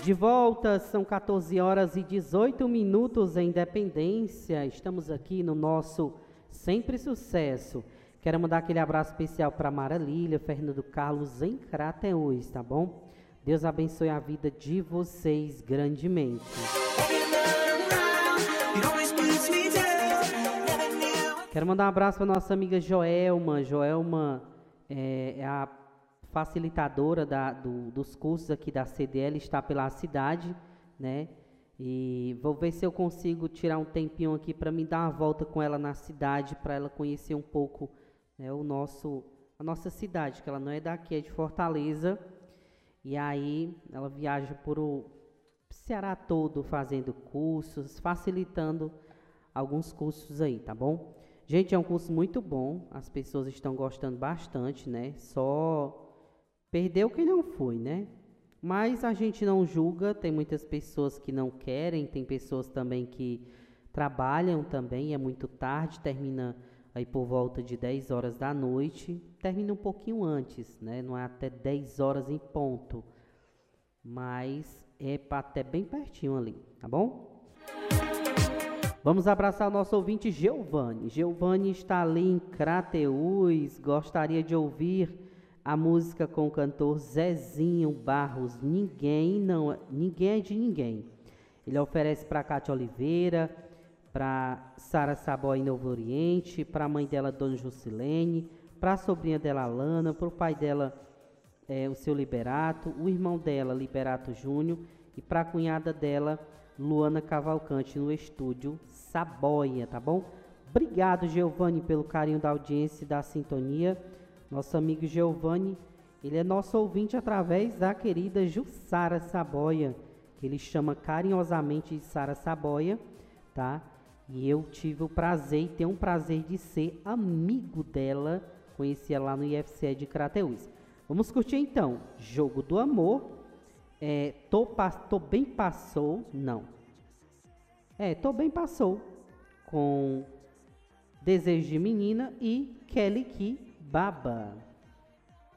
De volta, são 14 horas e 18 minutos em Independência. Estamos aqui no nosso Sempre Sucesso. Quero mandar aquele abraço especial para Mara Lília, Fernando Carlos em Crateús, tá bom? Deus abençoe a vida de vocês grandemente. Quero mandar um abraço para nossa amiga Joelma. Joelma é a facilitadora dos cursos aqui da CDL, está pela cidade, né? E vou ver se eu consigo tirar um tempinho aqui para me dar uma volta com ela na cidade, para ela conhecer um pouco, né, a nossa cidade, que ela não é daqui, é de Fortaleza. E aí ela viaja por o Ceará todo fazendo cursos, facilitando alguns cursos aí, tá bom? Gente, é um curso muito bom, as pessoas estão gostando bastante, né? Só perdeu quem não foi, né? Mas a gente não julga, tem muitas pessoas que não querem, tem pessoas também que trabalham também, é muito tarde, termina aí por volta de 10 horas da noite, termina um pouquinho antes, né? Não é até 10 horas em ponto, mas é até bem pertinho ali, tá bom? Vamos abraçar o nosso ouvinte Giovanni. Giovanni está ali em Crateús, gostaria de ouvir a música com o cantor Zezinho Barros, Ninguém é de Ninguém. Ele oferece para Cátia Oliveira, para Sara Saboia em Novo Oriente, para a mãe dela, Dona Jusilene, para a sobrinha dela, Alana, para o pai dela, o seu Liberato, o irmão dela, Liberato Júnior, e para a cunhada dela, Luana Cavalcante, no estúdio Saboia, tá bom? Obrigado, Giovanni, pelo carinho da audiência e da sintonia. Nosso amigo Giovanni, ele é nosso ouvinte através da querida Jussara Saboia, que ele chama carinhosamente de Sara Saboia, tá? E eu tive o prazer e tenho o prazer de ser amigo dela, conheci ela lá no IFCE de Crateús. Vamos curtir então, Jogo do Amor, Tô Bem Passou, não. Tô Bem Passou, com Desejo de Menina e Kelly Ki Baba.